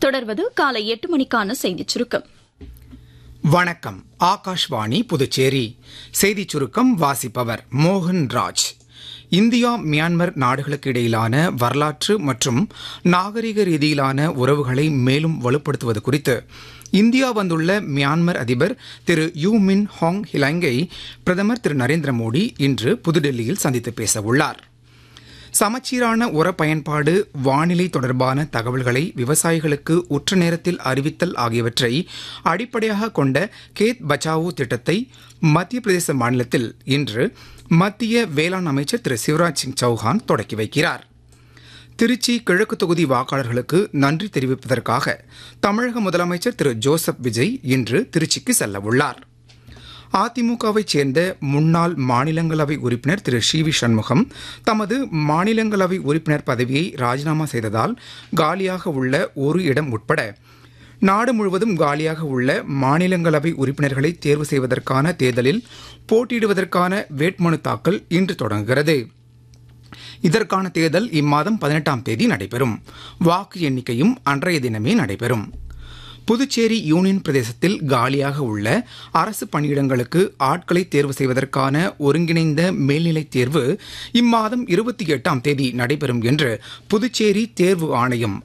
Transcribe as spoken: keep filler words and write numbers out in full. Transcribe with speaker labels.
Speaker 1: தொடர்வது காலை எட்டு மணிக்கான செய்திச் சுருக்கம்.
Speaker 2: வணக்கம். ஆகாஷ்வாணி புதுச்சேரி. செய்திச் சுருக்கம் வாசிப்பவர் மோகன் ராஜ். இந்தியா மியான்மர் நாடுகளுக்கு இடையிலான வரலாற்று மற்றும் நாகரிக ரீதியிலான உறவுகளை மேலும் வலுப்படுத்துவது குறித்து இந்தியா வந்துள்ள மியான்மர் அதிபர் திரு யூ மின் ஹாங் ஹிலாங்கை பிரதமர் திரு நரேந்திர மோடி இன்று புதுடெல்லியில் சந்தித்து பேசவுள்ளார். சமச்சீரான உர பயன்பாடு, வானிலை தொடர்பான தகவல்களை விவசாயிகளுக்கு உற்ற நேரத்தில் அறிவித்தல் ஆகியவற்றை அடிப்படையாக கொண்ட கேத் பச்சாவோ திட்டத்தை மத்திய பிரதேச மாநிலத்தில் இன்று மத்திய வேளாண் அமைச்சர் திரு சிவராஜ் சிங் சௌஹான் தொடக்கி வைக்கிறார். திருச்சி கிழக்கு தொகுதி வாக்காளர்களுக்கு நன்றி தெரிவிப்பதற்காக தமிழக முதலமைச்சர் திரு ஜோசப் விஜய் இன்று திருச்சிக்கு செல்லவுள்ளார். அதிமுகவைச் சேர்ந்த முன்னாள் மாநிலங்களவை உறுப்பினர் திரு சி வி சண்முகம் தமது மாநிலங்களவை உறுப்பினர் பதவியை ராஜினாமா செய்ததால் காலியாக உள்ள ஒரு இடம் உட்பட நாடு முழுவதும் காலியாக உள்ள மாநிலங்களவை உறுப்பினர்களை தேர்வு செய்வதற்கான தேர்தலில் போட்டியிடுவதற்கான வேட்புமனு தாக்கல் இன்று தொடங்குகிறது. இதற்கான தேர்தல் இம்மாதம் பதினெட்டாம் தேதி நடைபெறும். வாக்கு எண்ணிக்கையும் அன்றைய தினமே நடைபெறும். புதுச்சேரி யூனியன் பிரதேசத்தில் காலியாக உள்ள அரசு பணியிடங்களுக்கு ஆட்களை தேர்வு செய்வதற்கான ஒருங்கிணைந்த மேல்நிலைத் தேர்வு இம்மாதம் இருபத்தி எட்டாம் தேதி நடைபெறும் என்று புதுச்சேரி தேர்வு ஆணையம்